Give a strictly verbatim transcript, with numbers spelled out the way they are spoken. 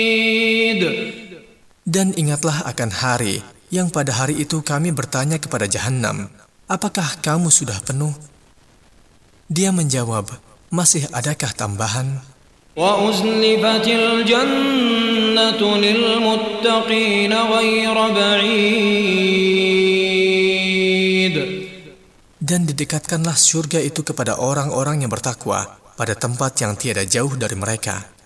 Dan ingatlah akan hari yang pada hari itu kami bertanya kepada Jahannam, apakah kamu sudah penuh? Dia menjawab, masih adakah tambahan? وَأُزْلِفَتِ الْجَنَّةُ لِلْمُتَّقِينَ غَيْرَ بَعِيدٍ. Dan didekatkanlah surga itu kepada orang-orang yang bertakwa pada tempat yang tiada jauh dari mereka.